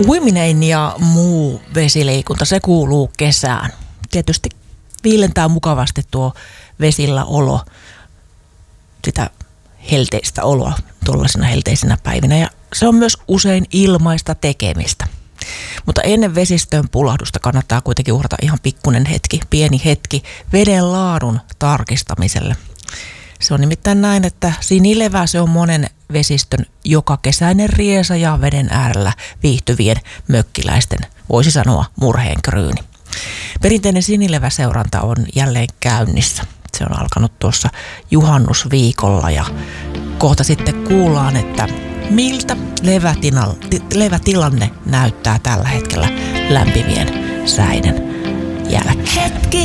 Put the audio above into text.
Uiminen ja muu vesiliikunta, se kuuluu kesään. Tietysti viilentää mukavasti tuo vesillä olo, sitä helteistä oloa tuollaisina helteisinä päivinä. Ja se on myös usein ilmaista tekemistä. Mutta ennen vesistöön pulahdusta kannattaa kuitenkin uhrata ihan pikkunen hetki, pieni hetki veden laadun tarkistamiselle. Se on nimittäin näin, että sinilevä se on monen vesistön joka kesäinen riesa ja veden äärellä viihtyvien mökkiläisten, voisi sanoa, murheenkryyni. Perinteinen sinileväseuranta on jälleen käynnissä. Se on alkanut tuossa juhannusviikolla ja kohta sitten kuullaan, että miltä levätilanne näyttää tällä hetkellä lämpimien säiden jälkeen.